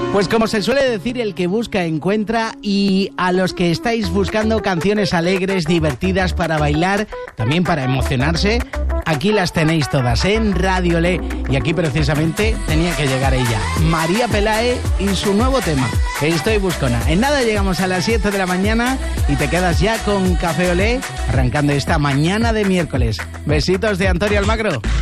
Pues como se suele decir, el que busca encuentra, y a los que estáis buscando canciones alegres, divertidas para bailar, también para emocionarse, aquí las tenéis todas en Radio Le. Y aquí precisamente tenía que llegar ella, María Pelae y su nuevo tema, Estoy Buscona. En nada llegamos a las 7 de la mañana y te quedas ya con Café Olé, arrancando esta mañana de miércoles. Besitos de Antonio Almagro.